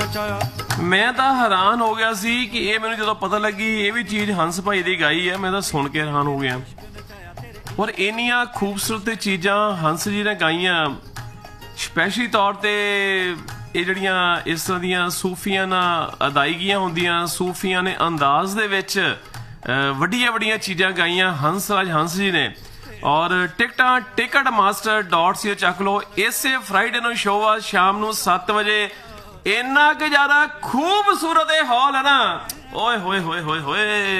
मैं तो हैरान हो गया सी कि ये मैंने जो पता लगी ये भी चीज़ हंस भाई की गाई है, मैं तो सुन के हैरान हो गया। और इन्नियां खूबसूरत चीज़ां हंस जी ने गाइया, स्पैशली तौर पर ये जड़ियां इस तरह दियां सूफियां ना अदायगियां होंदियां, सूफियां ने अंदाज दे विच वड्डियां वड्डियां चीज़ां गाइया हंसराज हंस जी ने। और टिकट master.co चक लो। इसे फ्राइडे ਨੂੰ शो आ शाम ਨੂੰ 7 ਵਜੇ। इन्ना कि ज्यादा खूबसूरत हॉल है ना, ओए होए होए होए होए।